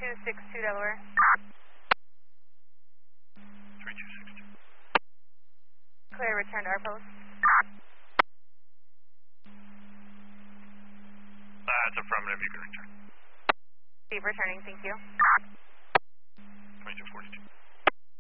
3262 Delaware. 3262. Clear, return to our post. That's affirmative, you can return. Steve returning, thank you. 2242.